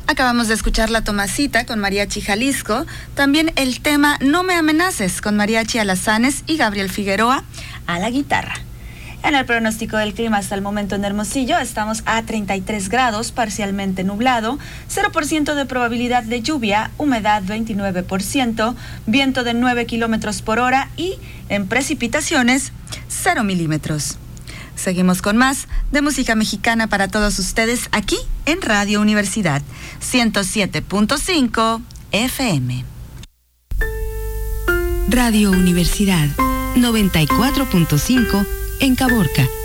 Acabamos de escuchar La Tomasita con Mariachi Jalisco, también el tema No me amenaces con Mariachi Alazanes y Gabriel Figueroa a la guitarra. En el pronóstico del clima hasta el momento en Hermosillo estamos a 33 grados, parcialmente nublado, 0% de probabilidad de lluvia, humedad 29%, viento de 9 kilómetros por hora y en precipitaciones 0 milímetros. Seguimos con más de música mexicana para todos ustedes aquí en Radio Universidad 107.5 FM. Radio Universidad 94.5 en Caborca.